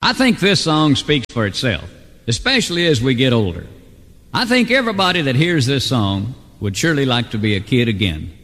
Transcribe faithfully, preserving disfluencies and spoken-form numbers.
I think this song speaks for itself, especially as we get older. I think everybody that hears this song would surely like to be a kid again.